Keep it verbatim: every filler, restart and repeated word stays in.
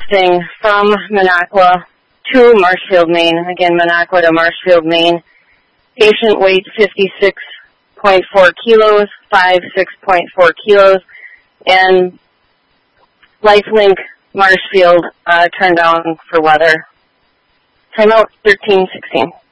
connecting from Minocqua to Marshfield, Maine. Again, Minocqua to Marshfield, Maine. Patient weight fifty-six point four kilos, five six point four kilos, and Lifelink Marshfield uh, turned down for weather. Timeout thirteen sixteen.